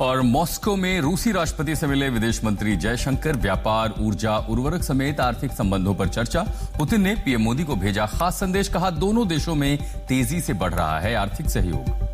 और मॉस्को में रूसी राष्ट्रपति से मिले विदेश मंत्री जयशंकर। व्यापार, ऊर्जा, उर्वरक समेत आर्थिक संबंधों पर चर्चा। पुतिन ने पीएम मोदी को भेजा खास संदेश, कहा दोनों देशों में तेजी से बढ़ रहा है आर्थिक सहयोग।